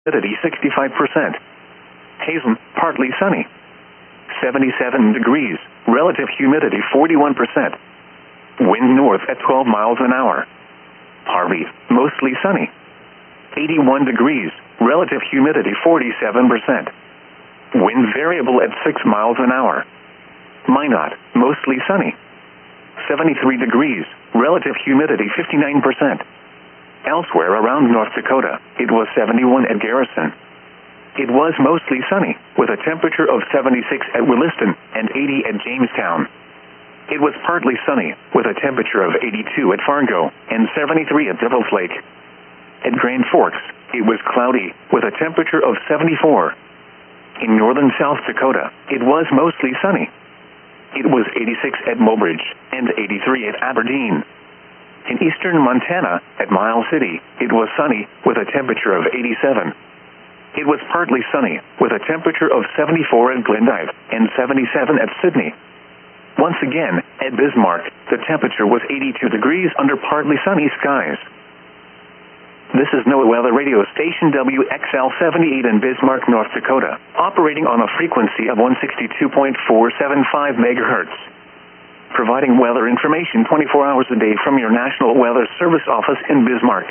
humidity 65%. Hazen, partly sunny. 77 degrees, relative humidity 41%. Wind north at 12 miles an hour. Harvey, mostly sunny. 81 degrees, relative humidity 47%. Wind variable at 6 miles an hour. Minot, mostly sunny. 73 degrees, relative humidity 59%. Elsewhere around North Dakota, it was 71 at Garrison. It was mostly sunny, with a temperature of 76 at Williston and 80 at Jamestown. It was partly sunny, with a temperature of 82 at Fargo and 73 at Devil's Lake. At Grand Forks, it was cloudy, with a temperature of 74. In northern South Dakota, it was mostly sunny. It was 86 at Mobridge and 83 at Aberdeen. In eastern Montana, at Miles City, it was sunny, with a temperature of 87. It was partly sunny, with a temperature of 74 at Glendive and 77 at Sydney. Once again, at Bismarck, the temperature was 82 degrees under partly sunny skies. This is NOAA Weather Radio Station WXL-78 in Bismarck, North Dakota, operating on a frequency of 162.475 MHz. Providing weather information 24 hours a day from your National Weather Service office in Bismarck.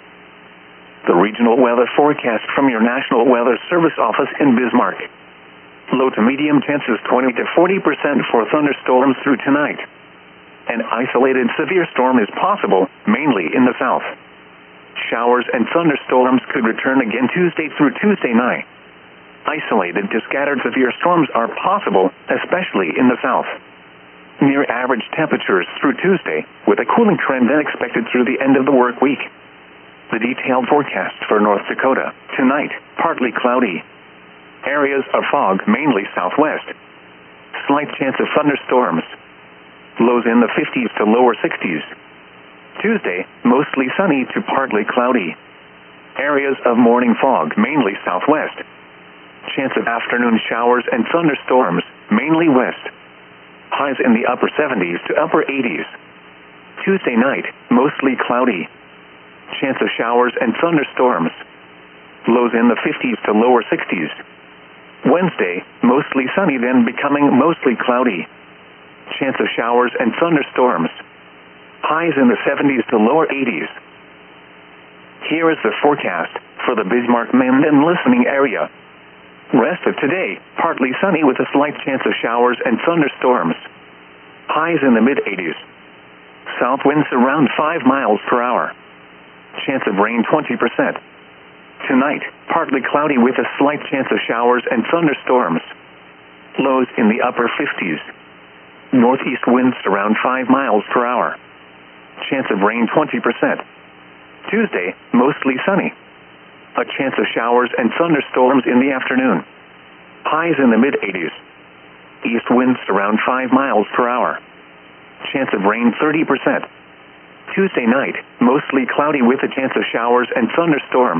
The regional weather forecast from your National Weather Service office in Bismarck. Low to medium chances 20 to 40% for thunderstorms through tonight. An isolated severe storm is possible, mainly in the south. Showers and thunderstorms could return again Tuesday through Tuesday night. Isolated to scattered severe storms are possible, especially in the south. Near average temperatures through Tuesday, with a cooling trend then expected through the end of the work week. The detailed forecast for North Dakota. Tonight, partly cloudy. Areas of fog, mainly southwest. Slight chance of thunderstorms. Lows in the 50s to lower 60s. Tuesday, mostly sunny to partly cloudy. Areas of morning fog, mainly southwest. Chance of afternoon showers and thunderstorms, mainly west. Highs in the upper 70s to upper 80s. Tuesday night, mostly cloudy. Chance of showers and thunderstorms. Lows in the 50s to lower 60s. Wednesday, mostly sunny then becoming mostly cloudy. Chance of showers and thunderstorms. Highs in the 70s to lower 80s. Here is the forecast for the Bismarck-Mend and listening area. Rest of today, partly sunny with a slight chance of showers and thunderstorms. Highs in the mid-80s. South winds around 5 miles per hour. Chance of rain 20%. Tonight, partly cloudy with a slight chance of showers and thunderstorms. Lows in the upper 50s. Northeast winds around 5 miles per hour. Chance of rain 20%. Tuesday, mostly sunny. A chance of showers and thunderstorms in the afternoon. Highs in the mid-80s. East winds around 5 miles per hour. Chance of rain 30%. Tuesday night, mostly cloudy with a chance of showers and thunderstorms.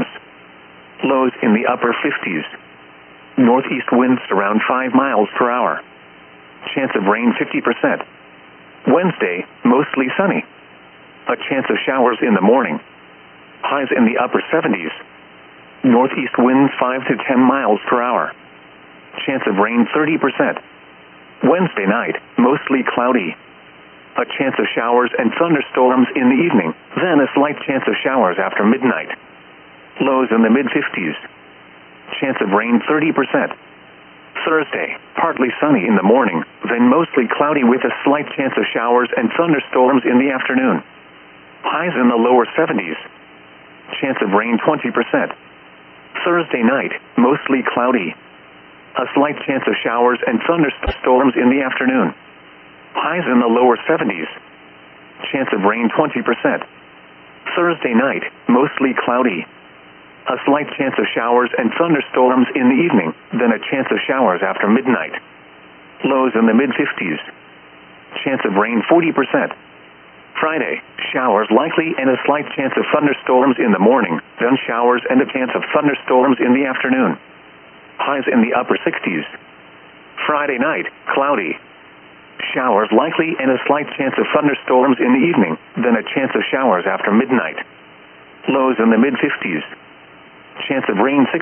Lows in the upper 50s. Northeast winds around 5 miles per hour. Chance of rain 50%. Wednesday, mostly sunny. A chance of showers in the morning. Highs in the upper 70s. Northeast winds 5 to 10 miles per hour. Chance of rain 30%. Wednesday night, mostly cloudy. A chance of showers and thunderstorms in the evening, then a slight chance of showers after midnight. Lows in the mid-50s. Chance of rain 30%. Thursday, partly sunny in the morning, then mostly cloudy with a slight chance of showers and thunderstorms in the afternoon. Highs in the lower 70s. Chance of rain 20%. Thursday night, mostly cloudy. A slight chance of showers and thunderstorms in the afternoon. Highs in the lower 70s. Chance of rain 20%. Thursday night, mostly cloudy. A slight chance of showers and thunderstorms in the evening, then a chance of showers after midnight. Lows in the mid-50s. Chance of rain 40%. Friday, showers likely and a slight chance of thunderstorms in the morning, then showers and a chance of thunderstorms in the afternoon. Highs in the upper 60s. Friday night, cloudy. Showers likely and a slight chance of thunderstorms in the evening, then a chance of showers after midnight. Lows in the mid-50s. Chance of rain